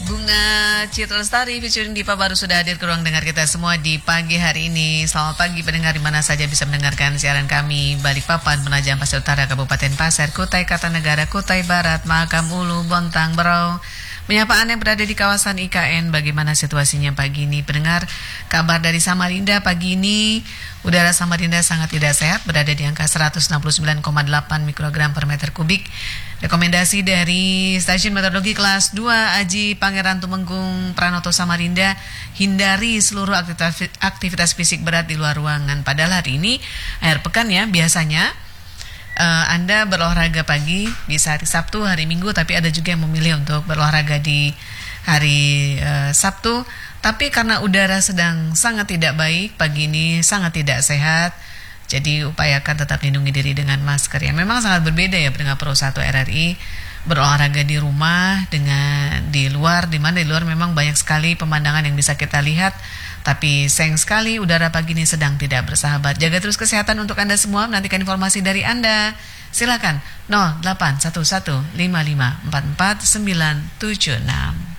Bunga Citra Lestari featuring Dipa baru sudah hadir ke ruang dengar kita semua di pagi hari ini. Selamat pagi pendengar di mana saja bisa mendengarkan siaran kami. Balikpapan, Penajam Pasir Utara, Kabupaten Pasir, Kutai Kartanegara, Kutai Barat, Mahakam Ulu, Bontang, Berau. Menyapa Anda yang berada di kawasan IKN, bagaimana situasinya pagi ini? Pendengar, kabar dari Samarinda pagi ini, udara Samarinda sangat tidak sehat, berada di angka 169,8 mikrogram per meter kubik. Rekomendasi dari Stasiun Meteorologi Kelas 2 Aji Pangeran Tumenggung Pranoto Samarinda, hindari seluruh aktivitas fisik berat di luar ruangan. Padahal hari ini, akhir pekan ya, biasanya Anda berolahraga pagi, bisa hari Sabtu, hari Minggu, tapi ada juga yang memilih untuk berolahraga di hari Sabtu. Tapi karena udara sedang sangat tidak baik, pagi ini sangat tidak sehat, jadi upayakan tetap lindungi diri dengan masker. Ya, memang sangat berbeda ya dengan Pro 1 RRI berolahraga di rumah dengan di luar, di mana di luar memang banyak sekali pemandangan yang bisa kita lihat. Tapi sayang sekali udara pagi ini sedang tidak bersahabat. Jaga terus kesehatan untuk Anda semua. Nantikan informasi dari Anda. Silakan 0811 55 44 976.